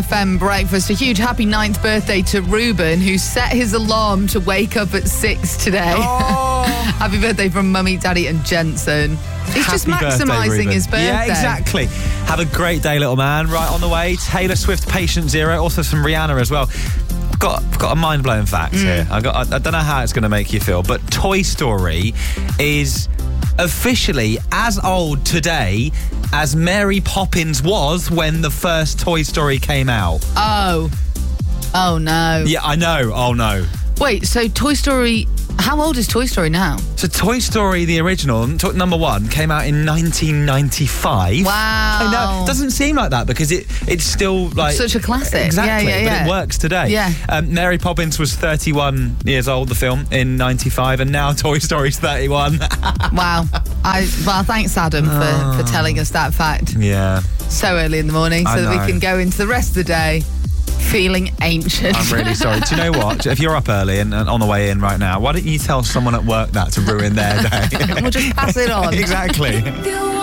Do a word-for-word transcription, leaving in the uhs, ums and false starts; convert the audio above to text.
F M breakfast. A huge happy ninth birthday to Ruben, who set his alarm to wake up at six today. Oh. Happy birthday from Mummy, Daddy and Jensen. He's Happy just birthday, maximising Ruben. his birthday. Yeah, exactly. Have a great day, little man. Right on the way. Taylor Swift, Patient Zero. Also some Rihanna as well. I've got, I've got a mind-blowing fact mm. here. I, got, I, I don't know how it's going to make you feel, but Toy Story is officially as old today as Mary Poppins was when the first Toy Story came out. Oh. Oh, no. Yeah, I know. Oh, no. Wait, so Toy Story... How old is Toy Story now? So Toy Story, the original, to- number one, came out in nineteen ninety-five. Wow. I know. It doesn't seem like that because it it's still like... Such a classic. Exactly, yeah, yeah, yeah. but it works today. Yeah. Um, Mary Poppins was thirty-one years old, the film, in ninety-five, and now Toy Story's thirty-one. Wow. I Well, thanks, Adam, for, oh. for telling us that fact. Yeah. So early in the morning so I that we know. can go into the rest of the day feeling ancient. I'm really sorry. Do you know what? If you're up early and, and on the way in right now, why don't you tell someone at work that to ruin their day? We'll just pass it on. Exactly.